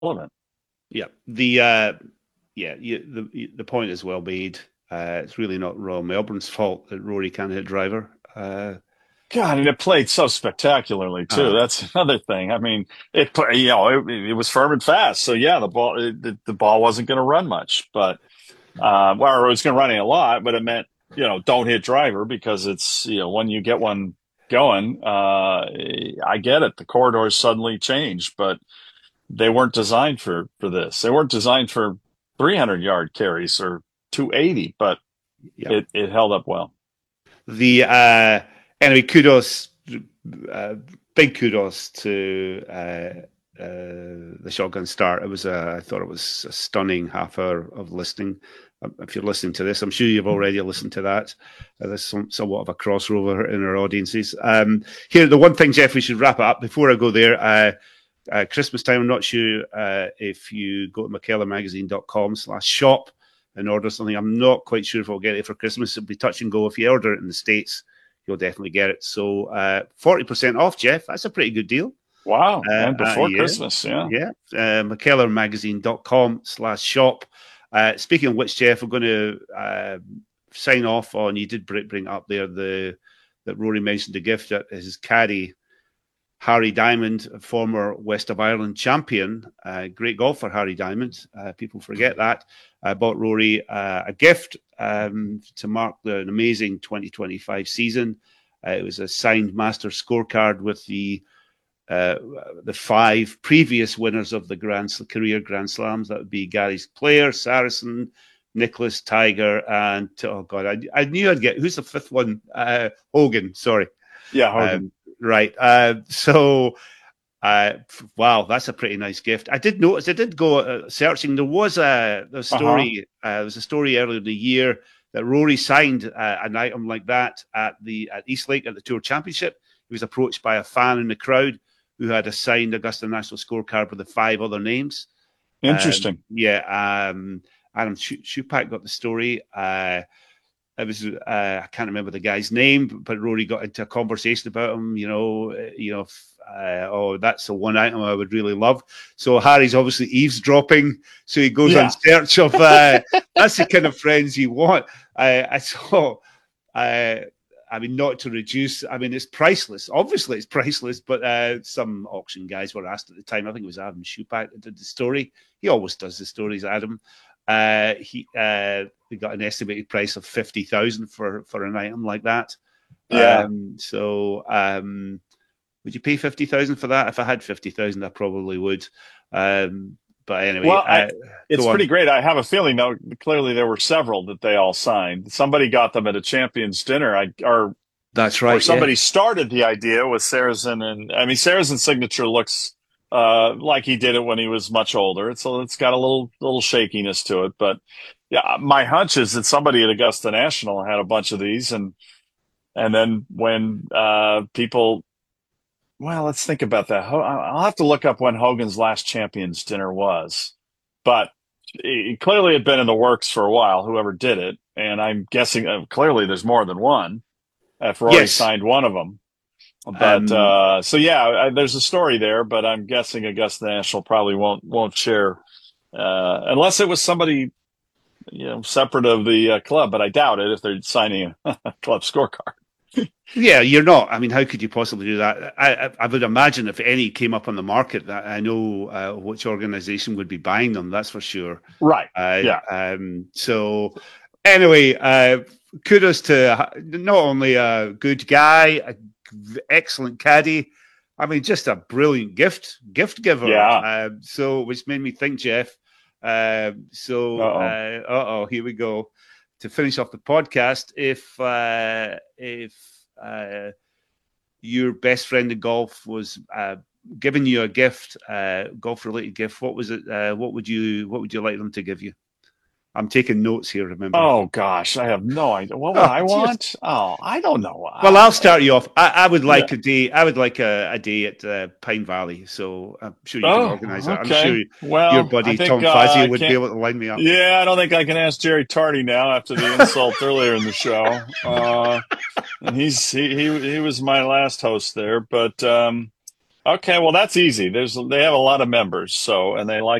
relevant. Yeah. The point is well made. It's really not Royal Melbourne's fault that Rory can't hit driver. God, and it played so spectacularly too. Uh, That's another thing. I mean, it was firm and fast. So yeah, the ball wasn't going to run much, but well, it was going to run a lot, but it meant don't hit driver because it's when you get one going. I get it. The corridors suddenly change, but they weren't designed for this. They weren't designed for 300-yard carries or 280, but yeah. it held up well. The Anyway, kudos, uh, big kudos to the shotgun start. I thought it was a stunning half hour of listening. If you're listening to this, I'm sure you've already listened to that. There's somewhat of a crossover in our audiences. Here, the one thing, Jeff, we should wrap it up before I go there. Christmas time, I'm not sure if you go to mckellarmagazine.com/shop and order something. I'm not quite sure if I'll get it for Christmas. It'll be touch and go. If you order it in the States, you'll definitely get it. So 40% off, Jeff. That's a pretty good deal. Wow. And before Yeah, Christmas, yeah. yeah. mckellarmagazine.com/shop. Speaking of which, Jeff, we're going to sign off on, you did bring up there that Rory mentioned the gift that his caddy, Harry Diamond, former West of Ireland champion, great golfer, Harry Diamond. People forget that. Bought Rory a gift to mark an amazing 2025 season. It was a signed master scorecard with the 5 previous winners of the career Grand Slams. That would be Gary Player, Saracen, Nicholas, Tiger, and oh god, I knew I'd get who's the 5th one? Hogan. Sorry. Yeah, Hogan. Right. Wow, that's a pretty nice gift. I did notice. I did go searching. There was a story. There was a story earlier in the year that Rory signed an item like that at Eastlake at the Tour Championship. He was approached by a fan in the crowd who had a signed Augusta National scorecard with the 5 other names. Interesting. Adam Schupak got the story. It was I can't remember the guy's name, but Rory got into a conversation about him. Oh, that's the one item I would really love. So Harry's obviously eavesdropping. So he goes on search of. That's the kind of friends you want. I saw. I mean, not to reduce. I mean, it's priceless. Obviously, it's priceless. But some auction guys were asked at the time. I think it was Adam Schupak that did the story. He always does the stories, Adam. He got an estimated price of 50,000 for an item like that. Yeah. Would you pay 50,000 for that? If I had 50,000, I probably would. But anyway, well, it's pretty great. I have a feeling, though, clearly there were several that they all signed. Somebody got them at a champions dinner, that's right. Or somebody started the idea with Saracen, and I mean, Saracen's signature looks like he did it when he was much older. It's got a little shakiness to it, but yeah, my hunch is that somebody at Augusta National had a bunch of these, and then when people. Well, let's think about that. I'll have to look up when Hogan's last Champions dinner was, but it clearly had been in the works for a while, whoever did it. And I'm guessing clearly there's more than one if Rory signed one of them. But so yeah, there's a story there, but I'm guessing Augusta National probably won't share unless it was somebody separate of the club. But I doubt it if they're signing a club scorecard. Yeah, you're not. I mean, how could you possibly do that? I would imagine if any came up on the market, that I know which organization would be buying them. That's for sure. Right. So anyway, kudos to not only a good guy, an excellent caddy. I mean, just a brilliant gift giver. Yeah. Which made me think, Jeff. Here we go. To finish off the podcast, if your best friend in golf was giving you a gift, golf-related gift, what was it? What would you like them to give you? I'm taking notes here, remember? Oh, gosh, I have no idea. What would I want? Oh, I don't know. Well, I'll start you off. I would like a day. I would like a day at Pine Valley. So I'm sure you can organise that. Okay. I'm sure your buddy think, Tom Fazio would be able to line me up. Yeah, I don't think I can ask Jerry Tardy now after the insult earlier in the show. And he was my last host there, but Okay, well that's easy. They have a lot of members, so and they like